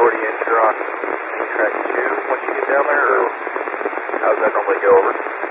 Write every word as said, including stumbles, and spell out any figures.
forty inch on track two once you get down there, or how does that normally go over?